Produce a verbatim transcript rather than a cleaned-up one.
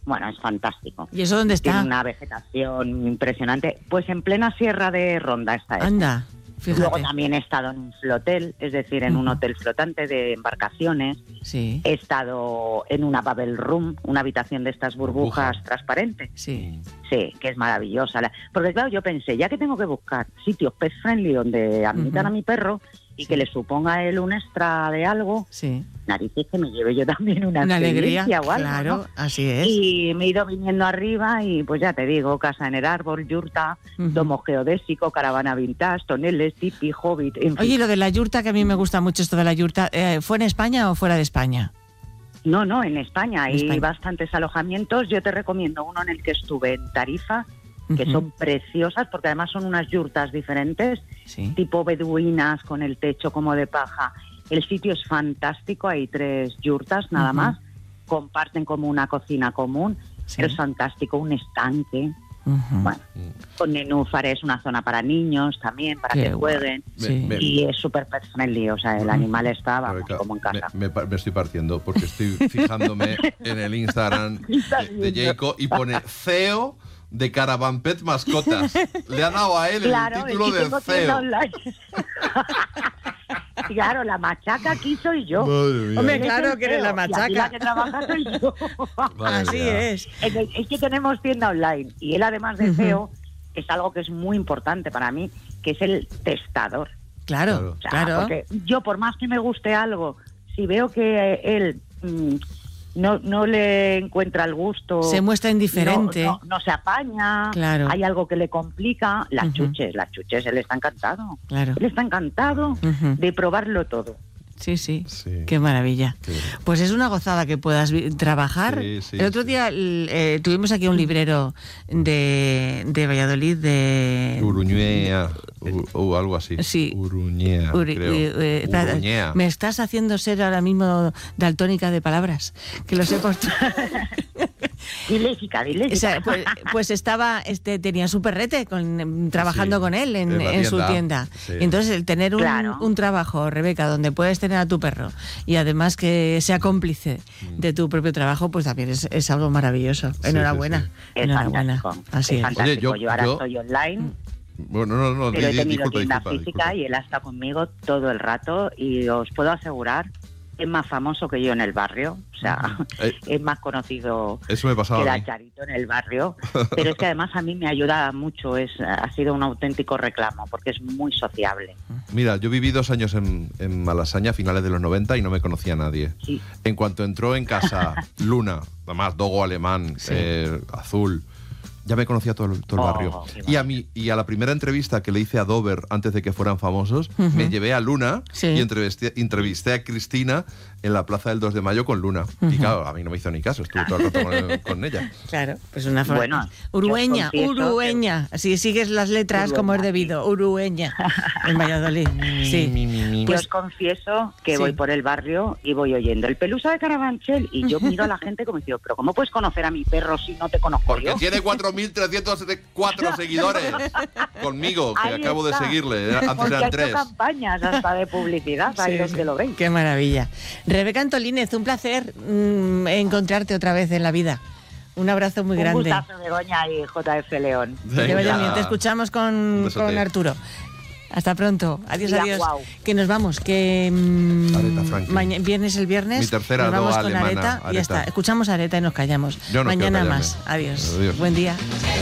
bueno, es fantástico. ¿Y eso dónde está? Tiene una vegetación impresionante. Pues en plena Sierra de Ronda está eso. Anda, fíjate. Luego también he estado en un flotel, es decir, en uh-huh. un hotel flotante de embarcaciones. Sí. He estado en una bubble room, una habitación de estas burbujas uh-huh. transparentes. Sí. Sí, que es maravillosa. Porque claro, yo pensé, ya que tengo que buscar sitios pet friendly donde admitan uh-huh. a mi perro y sí. que le suponga a él un extra de algo, sí. narices que me lleve yo también una, una alegría o algo, claro, ¿no? Así es. Y me he ido viniendo arriba y pues ya te digo, casa en el árbol, yurta, uh-huh. domo geodésico, caravana vintage, toneles, tipi, hobbit, en fin. Oye, lo de la yurta, que a mí me gusta mucho esto de la yurta, eh, ¿fue en España o fuera de España? No, no, en España hay España. bastantes alojamientos. Yo te recomiendo uno en el que estuve en Tarifa, que uh-huh. son preciosas, porque además son unas yurtas diferentes, sí. tipo beduinas, con el techo como de paja. El sitio es fantástico, hay tres yurtas nada uh-huh. más, comparten como una cocina común, sí. pero es fantástico, un estanque. Uh-huh. Bueno, con nenúfares, una zona para niños también, para Qué que jueguen, sí. me, y es súper pet friendly, o sea, el animal está vamos, Rebeca, como en casa. Me, me, me estoy partiendo porque estoy fijándome en el Instagram de, de Jacob y pone C E O de Caravan Pet Mascotas. Le ha dado a él claro, el título de C E O. Claro, la machaca aquí soy yo. Hombre, claro que eres la machaca. Y la que trabaja soy yo. Vale, Así ya. es. Es, es que tenemos tienda online y él, además de C E O, uh-huh. es algo que es muy importante para mí, que es el testador. Claro, o sea, claro. Porque yo, por más que me guste algo, si veo que él mmm, no, no le encuentra el gusto, se muestra indiferente, no, no, no se apaña, claro. hay algo que le complica, las uh-huh. chuches, las chuches, él está encantado. Claro. Él está encantado uh-huh. de probarlo todo. Sí, sí, sí, qué maravilla. Sí. Pues es una gozada que puedas vi- trabajar. Sí, sí, el otro sí. día eh, tuvimos aquí un librero de, de Valladolid de... Uruñea, o algo así. Sí. Uruñea, Uri, creo. Eh, eh, Uruñea. Me estás haciendo ser ahora mismo daltónica de palabras, que lo sé por... Diléxica, diléxica. O sea, pues, pues estaba, este, tenía su perrete con, trabajando sí, con él en, en, en su tienda. Sí. Entonces, el tener un, claro. un trabajo, Rebeca, donde puedes tener a tu perro y además que sea cómplice de tu propio trabajo, pues también es, es algo maravilloso. Sí, Enhorabuena. Sí, sí. Enhorabuena. Es fantástico. Así es es. fantástico. Oye, yo, yo ahora yo... estoy online. Bueno, no, no, pero he tenido disculpa, tienda disculpa, física disculpa. y él ha estado conmigo todo el rato y os puedo asegurar es más famoso que yo en el barrio, o sea, eh, es más conocido eso me pasaba que la Charito en el barrio, pero es que además a mí me ayuda mucho, es ha sido un auténtico reclamo, porque es muy sociable. Mira, yo viví dos años en, en Malasaña a finales de los noventa y no me conocía a nadie. Sí. En cuanto entró en casa Luna, además dogo alemán, sí. eh, azul, ya me conocía todo el, todo el oh, barrio. Y a mí, y a la primera entrevista que le hice a Dover antes de que fueran famosos, uh-huh. me llevé a Luna sí. y entrevisté, entrevisté a Cristina en la Plaza del dos de Mayo con Luna. Uh-huh. Y claro, a mí no me hizo ni caso, estuve todo el rato con, con ella. Claro, pues una forma. Bueno, Urueña, Urueña. Que... Así sigues las letras Urueña. Como es debido. Urueña, en Valladolid. Sí. Mi, mi, mi, pues, yo os confieso que sí. voy por el barrio y voy oyendo el Pelusa de Carabanchel y yo miro a la gente como diciendo, pero ¿cómo puedes conocer a mi perro si no te conozco Porque yo? tiene cuatro mil trescientos cuatro seguidores conmigo, que Ahí acabo está. de seguirle. Antes Porque eran tres. Campañas hasta de publicidad, sí, ahí los que lo veis. Qué maravilla. Rebeca Antolínez, un placer mmm, encontrarte otra vez en la vida. Un abrazo muy un grande. Un gustazo, Begoña y J F León. Que vaya bien, te escuchamos con, con Arturo. Hasta pronto. Adiós, ya, adiós. Wow. Que nos vamos. Que mmm, Areta maña, viernes el viernes. Mi tercera nos vamos con alemana, Areta, Areta y ya está. Escuchamos a Areta y nos callamos. Yo no Mañana más. Adiós. Adiós. Buen día.